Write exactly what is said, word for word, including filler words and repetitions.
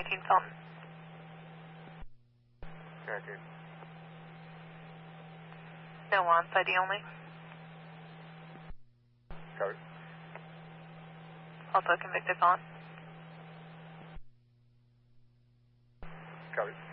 nineteen Felton. Roger. No wants, I D only. Covered. Also convicted felon. Covered.